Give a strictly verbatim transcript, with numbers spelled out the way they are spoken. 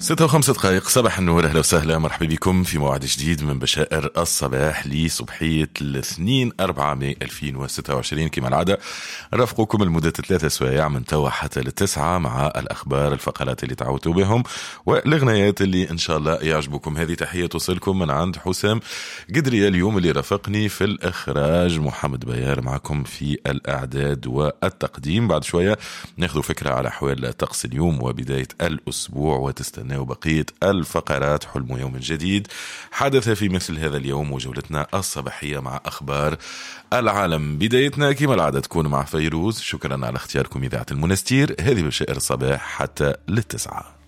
ستة وخمسة دقائق صباح النور، أهلا وسهلا، مرحبا بكم في موعد جديد من بشائر الصباح لصبحية الاثنين أربعة ماي ألفين وستة وعشرين. كما العادة نرافقكم لمدة ثلاثة سوايع من توا حتى للتسعة مع الأخبار، الفقرات اللي تعودتوا بهم والغنايات اللي إن شاء الله يعجبكم. هذه تحية توصلكم من عند حسام قدرية اليوم اللي رافقني في الإخراج، محمد بيار معكم في الإعداد والتقديم. بعد شوية ناخذ فكرة على أحوال الطقس اليوم وبداية الأسبوع، وتستناو بقية الفقرات. حلم يوم جديد حدث في مثل هذا اليوم، وجولتنا الصباحية مع أخبار العالم. بدايتنا كما العادة تكون مع فيروز. شكرا على اختياركم إذاعة المنستير. هذه بشائر الصباح حتى للتسعة.